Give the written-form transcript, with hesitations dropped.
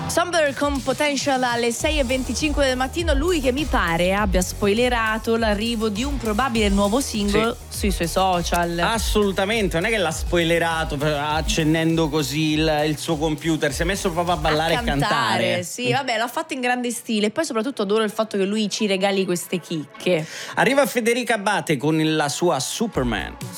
Summer con Potential alle 6:25 del mattino. Lui che mi pare abbia spoilerato l'arrivo di un probabile nuovo singolo sui suoi social. Assolutamente, non è che l'ha spoilerato accendendo così il suo computer, si è messo proprio a ballare e cantare. Sì, vabbè, l'ha fatto in grande stile. E poi soprattutto adoro il fatto che lui ci regali queste chicche. Arriva Federica Abate con la sua Superman.